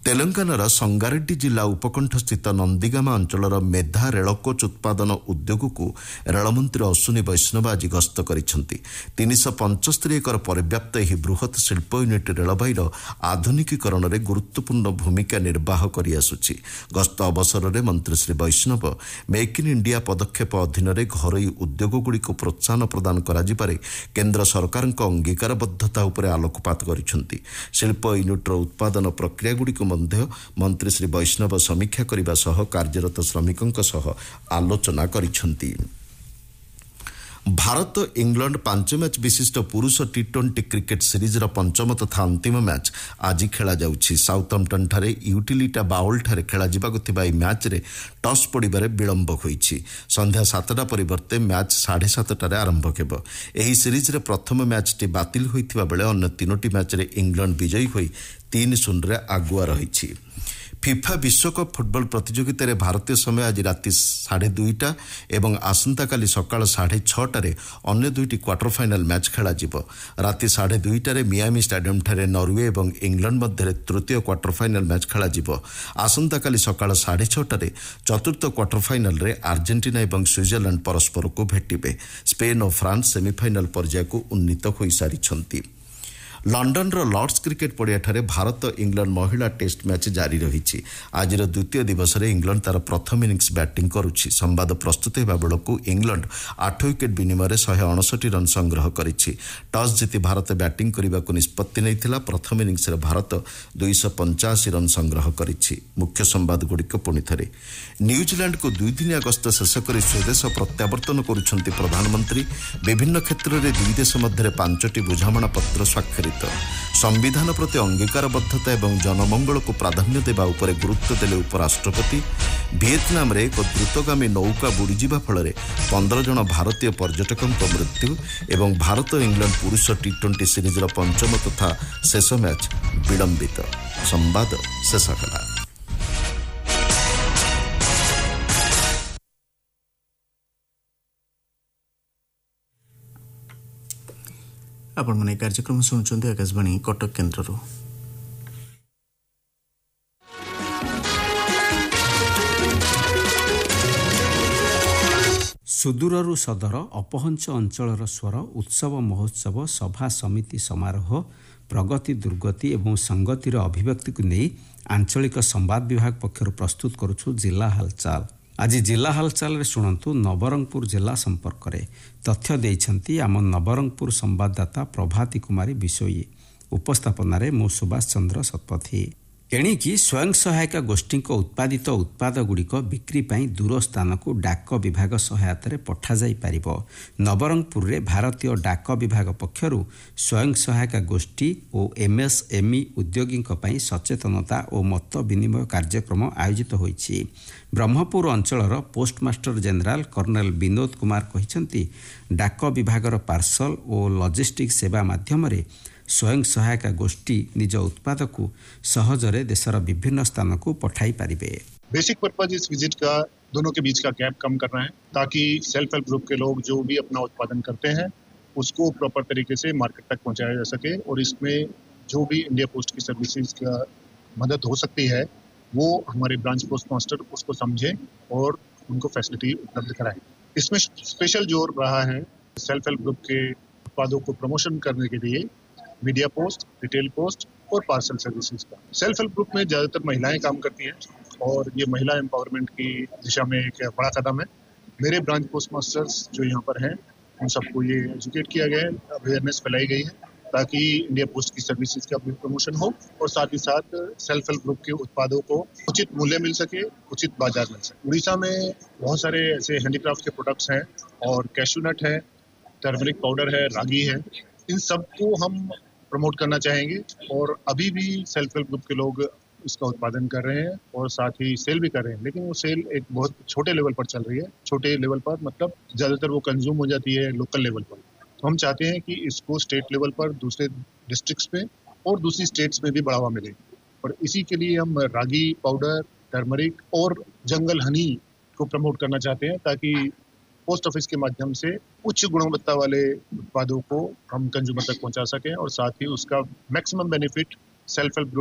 ତେଲେଙ୍ଗାନାର ସଙ୍ଗାରେଡ୍ଡି ଜିଲ୍ଲା ଉପକଣ୍ଠସ୍ଥିତ ନନ୍ଦିଗାମା ଅଞ୍ଚଳର ମେଧା ରେଳକୋଚ୍ ଉତ୍ପାଦନ ଉଦ୍ୟୋଗକୁ ରେଳମନ୍ତ୍ରୀ ଅଶ୍ୱିନୀ ବୈଷ୍ଣବ ଆଜି ଗସ୍ତ କରିଛନ୍ତି। 375 ଏକର ପରିବ୍ୟାପ୍ତ ଏହି ବୃହତ୍ ଶିଳ୍ପ ୟୁନିଟ୍ ରେଳବାଇର ଆଧୁନିକୀକରଣରେ ଗୁରୁତ୍ୱପୂର୍ଣ୍ଣ ଭୂମିକା ନିର୍ବାହ କରିଆସୁଛି। ଗସ୍ତ ଅବସରରେ ମନ୍ତ୍ରୀ ଶ୍ରୀ ବୈଷ୍ଣବ ମେକ୍ ଇନ୍ ଇଣ୍ଡିଆ ପଦକ୍ଷେପ ଅଧୀନରେ ଘରୋଇ ଉଦ୍ୟୋଗଗୁଡ଼ିକୁ ପ୍ରୋତ୍ସାହନ ପ୍ରଦାନ କରାଯିବାରେ କେନ୍ଦ୍ର ସରକାରଙ୍କ ଅଙ୍ଗୀକାରବଦ୍ଧତା ଉପରେ ଆଲୋକପାତ କରିଛନ୍ତି। ଶିଳ୍ପ ୟୁନିଟ୍ର ଉତ୍ପାଦନ ପ୍ରକ୍ରିୟାଗୁଡ଼ିକୁ ମଧ୍ୟ ମନ୍ତ୍ରୀ ଶ୍ରୀ ବୈଷ୍ଣବ ସମୀକ୍ଷା କରିବା ସହ କାର୍ଯ୍ୟରତ ଶ୍ରମିକଙ୍କ ସହ ଆଲୋଚନା କରିଛନ୍ତି। ଭାରତ ଇଂଲଣ୍ଡ 5 ମ୍ୟାଚ୍ ବିଶିଷ୍ଟ ପୁରୁଷ ଟି20 କ୍ରିକେଟ୍ ସିରିଜ୍ର ପଞ୍ଚମ ତଥା ଅନ୍ତିମ ମ୍ୟାଚ୍ ଆଜି ଖେଳାଯାଉଛି। ସାଉଥମ୍ପଟନ୍ଠାରେ ୟୁଟିଲିଟା ବାଉଲ୍ଠାରେ ଖେଳାଯିବାକୁ ଥିବା ଏହି ମ୍ୟାଚ୍ରେ ଟସ୍ ପଡ଼ିବାରେ ବିଳମ୍ବ ହୋଇଛି। ସନ୍ଧ୍ୟା 7ଟା ପରିବର୍ତ୍ତେ ମ୍ୟାଚ୍ 7:30ଟାରେ ଆରମ୍ଭ ହେବ। ଏହି ସିରିଜ୍ରେ ପ୍ରଥମ ମ୍ୟାଚ୍ଟି ବାତିଲ ହୋଇଥିବା ବେଳେ ଅନ୍ୟ 3ଟି ମ୍ୟାଚ୍ରେ ଇଂଲଣ୍ଡ ବିଜୟୀ ହୋଇ 3-0ରେ ଆଗୁଆ ରହିଛି। ଫିଫା ବିଶ୍ୱକପ୍ ଫୁଟବଲ ପ୍ରତିଯୋଗିତାରେ ଭାରତୀୟ ସମୟ ଆଜି ରାତି 2:30 ଏବଂ ଆସନ୍ତାକାଲି ସକାଳ 6:30ଟାରେ ଅନ୍ୟ ଦୁଇଟି କ୍ୱାର୍ଟର ଫାଇନାଲ୍ ମ୍ୟାଚ୍ ଖେଳାଯିବ। ରାତି 2:30ଟାରେ ମିଆମି ଷ୍ଟାଡିୟମ୍ଠାରେ ନରୱେ ଏବଂ ଇଂଲଣ୍ଡ ମଧ୍ୟରେ ତୃତୀୟ କ୍ୱାର୍ଟର ଫାଇନାଲ୍ ମ୍ୟାଚ୍ ଖେଳାଯିବ। ଆସନ୍ତାକାଲି ସକାଳ 6:30ଟାରେ ଚତୁର୍ଥ କ୍ୱାର୍ଟର ଫାଇନାଲ୍ରେ ଆର୍ଜେଣ୍ଟିନା ଏବଂ ସୁଇଜରଲ୍ୟାଣ୍ଡ ପରସ୍ପରକୁ ଭେଟିବେ। ସ୍ପେନ୍ ଓ ଫ୍ରାନ୍ସ ସେମିଫାଇନାଲ୍ ପର୍ଯ୍ୟାୟକୁ ଉନ୍ନୀତ ହୋଇସାରିଛନ୍ତି। ଲଣ୍ଡନର ଲର୍ଡସ୍ କ୍ରିକେଟ୍ ପଡ଼ିଆଠାରେ ଭାରତ ଇଂଲଣ୍ଡ ମହିଳା ଟେଷ୍ଟ ମ୍ୟାଚ୍ ଜାରି ରହିଛି। ଆଜିର ଦ୍ୱିତୀୟ ଦିବସରେ ଇଂଲଣ୍ଡ ତାର ପ୍ରଥମ ଇନିଂସ ବ୍ୟାଟିଂ କରୁଛି। ସମ୍ବାଦ ପ୍ରସ୍ତୁତ ହେବା ବେଳକୁ ଇଂଲଣ୍ଡ 8 ୱିକେଟ୍ ବିନିମୟରେ 159 ରନ୍ ସଂଗ୍ରହ କରିଛି। ଟସ୍ ଜିତି ଭାରତ ବ୍ୟାଟିଂ କରିବାକୁ ନିଷ୍ପତ୍ତି ନେଇଥିଲା। ପ୍ରଥମ ଇନିଂସରେ ଭାରତ 285 ରନ୍ ସଂଗ୍ରହ କରିଛି। ମୁଖ୍ୟ ସମ୍ବାଦଗୁଡ଼ିକ ପୁଣିଥରେ। ନ୍ୟୁଜିଲ୍ୟାଣ୍ଡକୁ 2 ଦିନିଆ ଗସ୍ତ ଶେଷ କରି ସ୍ୱଦେଶ ପ୍ରତ୍ୟାବର୍ତ୍ତନ କରୁଛନ୍ତି ପ୍ରଧାନମନ୍ତ୍ରୀ। ବିଭିନ୍ନ କ୍ଷେତ୍ରରେ ଦୁଇ ଦେଶ ମଧ୍ୟରେ 5ଟି ବୁଝାମଣାପତ୍ର ସ୍ୱାକ୍ଷରିତ। ସମ୍ବିଧାନ ପ୍ରତି ଅଙ୍ଗୀକାରବଦ୍ଧତା ଏବଂ ଜନମଙ୍ଗଳକୁ ପ୍ରାଧାନ୍ୟ ଦେବା ଉପରେ ଗୁରୁତ୍ୱ ଦେଲେ ଉପରାଷ୍ଟ୍ରପତି। ଭିଏତନାମରେ ଏକ ଦ୍ରୁତଗାମୀ ନୌକା ବୁଡ଼ିଯିବା ଫଳରେ 15 ଜଣ ଭାରତୀୟ ପର୍ଯ୍ୟଟକଙ୍କ ମୃତ୍ୟୁ ଏବଂ ଭାରତ ଇଂଲଣ୍ଡ ପୁରୁଷ ଟି20 ସିରିଜ୍ର ପଞ୍ଚମ ତଥା ଶେଷ ମ୍ୟାଚ୍ ବିଳମ୍ବିତ। ସମ୍ବାଦ ଶେଷ ହେଲା। ଆପଣମାନେ ଏହି କାର୍ଯ୍ୟକ୍ରମ ଶୁଣୁଛନ୍ତି ଆକାଶବାଣୀ କଟକ କେନ୍ଦ୍ରରୁ। ସୁଦୂରରୁ ସଦର ଅପହଞ୍ଚ ଅଞ୍ଚଳର ସ୍ୱର ଉତ୍ସବ ମହୋତ୍ସବ ସଭା ସମିତି ସମାରୋହ ପ୍ରଗତି ଦୁର୍ଗତି ଏବଂ ସଂଗତିର ଅଭିବ୍ୟକ୍ତିକୁ ନେଇ ଆଞ୍ଚଳିକ ସମ୍ବାଦ ବିଭାଗ ପକ୍ଷରୁ ପ୍ରସ୍ତୁତ କରୁଛୁ ଜିଲ୍ଲା ହାଲଚାଲ। ଆଜି ଜିଲ୍ଲା ହାଲଚାଲରେ ଶୁଣନ୍ତୁ ନବରଙ୍ଗପୁର ଜିଲ୍ଲା ସମ୍ପର୍କରେ। ତଥ୍ୟ ଦେଇଛନ୍ତି ଆମ ନବରଙ୍ଗପୁର ସମ୍ବାଦଦାତା ପ୍ରଭାତୀ କୁମାରୀ ବିଶୋୟୀ। ଉପସ୍ଥାପନାରେ ମୁଁ ସୁଭାଷ ଚନ୍ଦ୍ର ଶତପଥୀ। ଏଣିକି ସ୍ୱୟଂ ସହାୟକ ଗୋଷ୍ଠୀଙ୍କ ଉତ୍ପାଦିତ ଉତ୍ପାଦଗୁଡ଼ିକ ବିକ୍ରି ପାଇଁ ଦୂର ସ୍ଥାନକୁ ଡାକ ବିଭାଗ ସହାୟତାରେ ପଠାଯାଇପାରିବ। ନବରଙ୍ଗପୁରରେ ଭାରତୀୟ ଡାକ ବିଭାଗ ପକ୍ଷରୁ ସ୍ୱୟଂ ସହାୟକ ଗୋଷ୍ଠୀ ଓ MSME ଉଦ୍ୟୋଗୀଙ୍କ ପାଇଁ ସଚେତନତା ଓ ମତ ବିନିମୟ କାର୍ଯ୍ୟକ୍ରମ ଆୟୋଜିତ ହୋଇଛି। ବ୍ରହ୍ମପୁର ଅଞ୍ଚଳର postmaster general colonel Binod Kumar କହିଛନ୍ତି, ଡାକ ବିଭାଗର ପାର୍ସଲ ଓ ଲଜିଷ୍ଟିକ୍ ସେବା ମାଧ୍ୟମରେ स्वयं सहायक गोष्ठी निज उत्पाद को सहजरे देशर विभिन्न स्थान को पठाई पारिबे। बेसिक पर्पज इस विजिट का दोनों के बीच का गैप कम करना है, ताकि सेल्फ हेल्प ग्रुप के लोग जो भी अपना उत्पादन करते हैं उसको प्रॉपर तरीके से मार्केट तक पहुंचाया जा सके, और इसमें जो भी इंडिया पोस्ट की सर्विसेज का मदद हो सकती है वो हमारे ब्रांच पोस्ट मास्टर उसको समझे और उनको फैसिलिटी उपलब्ध कराएं। इसमें स्पेशल जोर रहा है सेल्फ हेल्प ग्रुप के उत्पादों को प्रमोशन करने के लिए मीडिया पोस्ट, रिटेल पोस्ट और पार्सल सर्विसेज का। सेल्फ हेल्प ग्रुप में ज़्यादातर महिलाएं काम करती हैं और ये महिला एम्पावरमेंट की दिशा में एक बड़ा कदम है। मेरे ब्रांच पोस्ट मास्टर्स जो यहाँ पर हैं उन सबको ये एजुकेट किया गया है, अवेयरनेस फैलाई गई है ताकि इंडिया पोस्ट की सर्विसेज का भी प्रमोशन हो और साथ ही साथ सेल्फ हेल्प ग्रुप के उत्पादों को उचित मूल्य मिल सके, उचित बाजार मिल सके। उड़ीसा में बहुत सारे ऐसे हैंडीक्राफ्ट के प्रोडक्ट्स हैं और कैशू नट है, टर्मरिक पाउडर है, रागी है, इन सबको हम प्रमोट करना चाहेंगे और अभी भी सेल्फ हेल्प ग्रुप के लोग इसका उत्पादन कर रहे हैं और साथ ही सेल भी कर रहे हैं, लेकिन वो सेल एक बहुत छोटे लेवल पर चल रही है। छोटे लेवल पर मतलब ज़्यादातर वो कंज्यूम हो जाती है लोकल लेवल पर। तो हम चाहते हैं कि इसको स्टेट लेवल पर दूसरे डिस्ट्रिक्ट्स में और दूसरी स्टेट्स में भी बढ़ावा मिले, और इसी के लिए हम रागी पाउडर, टर्मरिक और जंगल हनी को प्रमोट करना चाहते हैं, ताकि पोस्ट ऑफिस के माध्यम से उच्च गुणवत्ता वाले उत्पादों को हम कंज्यूमर तक पहुंचा सकें और साथ ही उसका maximum benefit self help group